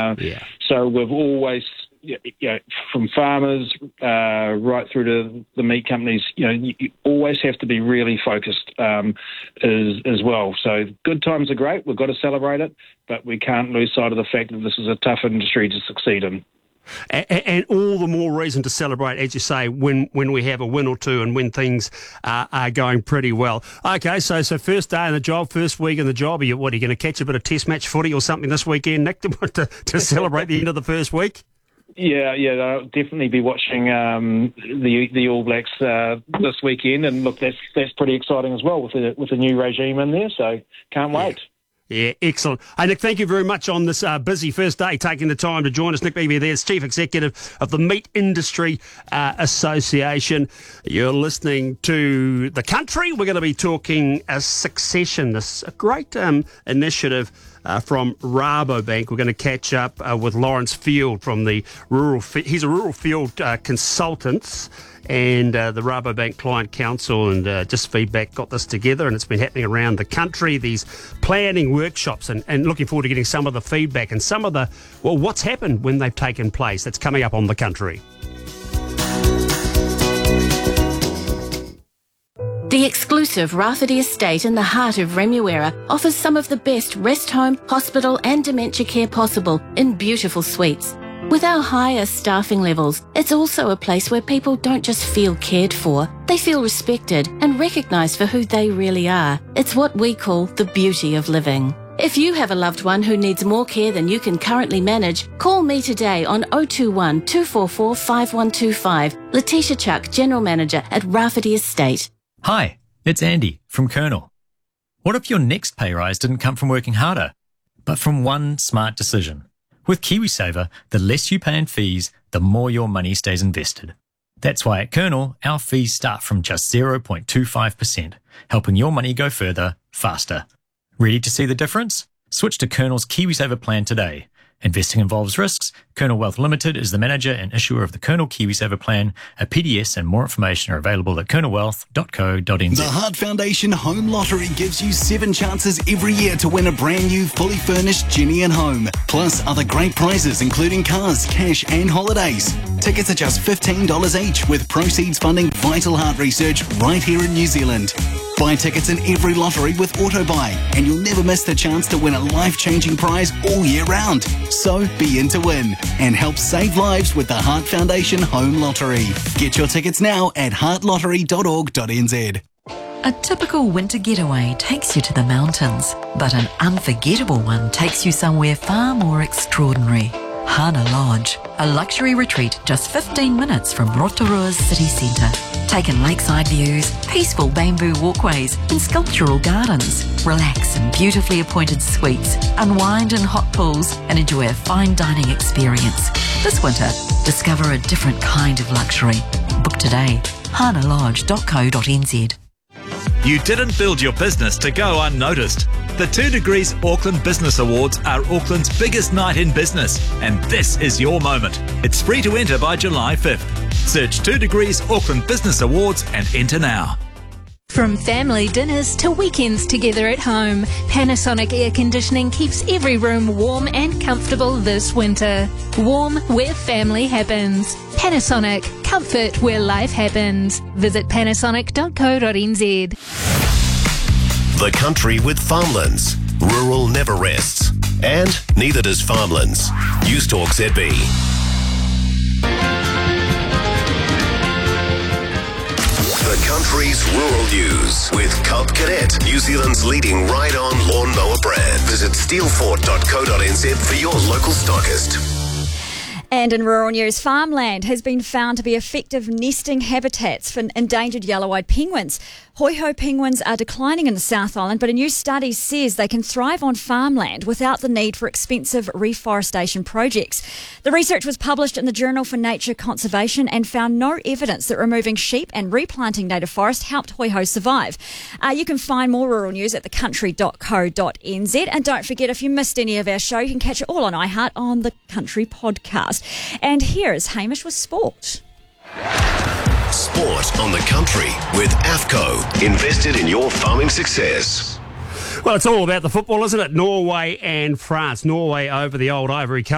So we've always, from farmers right through to the meat companies, you always have to be really focused as well. So good times are great. We've got to celebrate it, but we can't lose sight of the fact that this is a tough industry to succeed in. And all the more reason to celebrate, as you say, when we have a win or two and when things are going pretty well. Okay, so first day in the job, first week in the job, are you going to catch a bit of test match footy or something this weekend, Nick, to celebrate the end of the first week? Yeah, I'll definitely be watching the All Blacks this weekend, and look, that's pretty exciting as well with the new regime in there. So can't wait. Yeah, excellent. Hey, Nick, thank you very much on this busy first day, taking the time to join us. Nick Beebe there is Chief Executive of the Meat Industry Association. You're listening to The Country. We're going to be talking Succession, this great initiative from Rabobank. We're going to catch up with Lawrence Field from the he's a rural field consultant and the Rabobank Client Council, and Just Feedback got this together, and it's been happening around the country, these planning workshops, and looking forward to getting some of the feedback and some of the, what's happened when they've taken place. That's coming up on The Country. The exclusive Rafferty Estate in the heart of Remuera offers some of the best rest home, hospital and dementia care possible in beautiful suites. With our higher staffing levels, it's also a place where people don't just feel cared for, they feel respected and recognised for who they really are. It's what we call the beauty of living. If you have a loved one who needs more care than you can currently manage, call me today on 021 244 5125. Letitia Chuck, General Manager at Rafferty Estate. Hi, it's Andy from Colonel. What if your next pay rise didn't come from working harder, but from one smart decision? With KiwiSaver, the less you pay in fees, the more your money stays invested. That's why at Colonel, our fees start from just 0.25%, helping your money go further, faster. Ready to see the difference? Switch to Colonel's KiwiSaver plan today. Investing involves risks. Colonel Wealth Limited is the manager and issuer of the Colonel KiwiSaver plan. A PDS and more information are available at colonelwealth.co.nz. The Heart Foundation Home Lottery gives you 7 chances every year to win a brand new, fully furnished Jenny and Home. Plus other great prizes including cars, cash and holidays. Tickets are just $15 each, with proceeds funding vital heart research right here in New Zealand. Buy tickets in every lottery with AutoBuy, and you'll never miss the chance to win a life-changing prize all year round. So be in to win and help save lives with the Heart Foundation Home Lottery. Get your tickets now at heartlottery.org.nz. A typical winter getaway takes you to the mountains, but an unforgettable one takes you somewhere far more extraordinary. Hana Lodge, a luxury retreat just 15 minutes from Rotorua's city centre. Take in lakeside views, peaceful bamboo walkways and sculptural gardens. Relax in beautifully appointed suites, unwind in hot pools and enjoy a fine dining experience. This winter, discover a different kind of luxury. Book today, hanalodge.co.nz. You didn't build your business to go unnoticed. The 2 Degrees Auckland Business Awards are Auckland's biggest night in business, and this is your moment. It's free to enter by July 5th. Search 2 Degrees Auckland Business Awards and enter now. From family dinners to weekends together at home, Panasonic Air Conditioning keeps every room warm and comfortable this winter. Warm where family happens. Panasonic, comfort where life happens. Visit panasonic.co.nz. The Country with Farmlands. Rural never rests. And neither does Farmlands. News Talk ZB. The Country's Rural News with Cub Cadet, New Zealand's leading ride-on lawnmower brand. Visit steelfort.co.nz for your local stockist. And in rural news, farmland has been found to be effective nesting habitats for endangered yellow-eyed penguins. Hoi-ho penguins are declining in the South Island, but a new study says they can thrive on farmland without the need for expensive reforestation projects. The research was published in the Journal for Nature Conservation and found no evidence that removing sheep and replanting native forest helped hoi-ho survive. You can find more rural news at thecountry.co.nz. And don't forget, if you missed any of our show, you can catch it all on iHeart on the Country podcast. And here is Hamish with sport. Sport on the Country with AFCO. Invested in your farming success. Well, it's all about the football, isn't it? Norway and France. Norway over the old Ivory Coast.